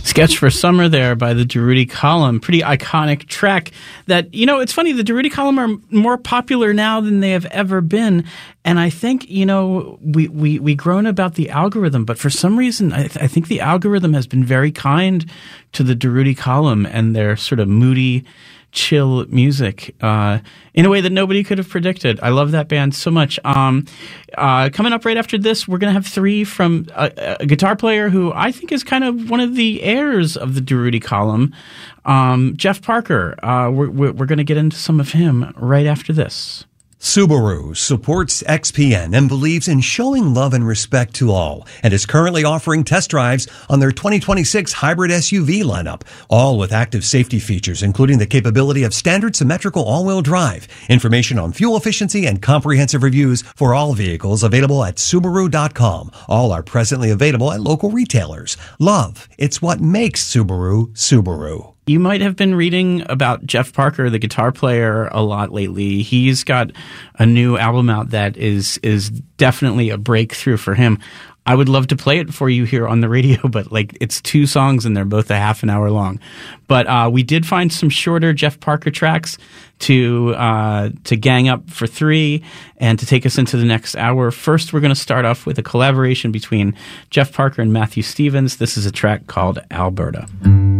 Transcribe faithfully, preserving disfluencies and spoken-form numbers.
Sketch for Summer there by the Durutti Column. Pretty iconic track that, you know, it's funny, the Durutti Column are more popular now than they have ever been. And I think, you know, we, we, we groan about the algorithm, but for some reason, I, th- I think the algorithm has been very kind to the Durutti Column and their sort of moody, chill music uh, in a way that nobody could have predicted. I love that band so much. Um, uh, coming up right after this, we're going to have three from a, a guitar player who I think is kind of one of the heirs of the Durutti Column, um, Jeff Parker. Uh, we're we're, we're going to get into some of him right after this. Subaru supports X P N and believes in showing love and respect to all, and is currently offering test drives on their twenty twenty-six hybrid S U V lineup, all with active safety features, including the capability of standard symmetrical all-wheel drive. Information on fuel efficiency and comprehensive reviews for all vehicles available at Subaru dot com. All are presently available at local retailers. Love, it's what makes Subaru, Subaru. You might have been reading about Jeff Parker, the guitar player, a lot lately. He's got a new album out that is is definitely a breakthrough for him. I would love to play it for you here on the radio, but like it's two songs and they're both a half an hour long. But uh, we did find some shorter Jeff Parker tracks to uh, to gang up for three and to take us into the next hour. First, we're going to start off with a collaboration between Jeff Parker and Matthew Stevens. This is a track called Alberta.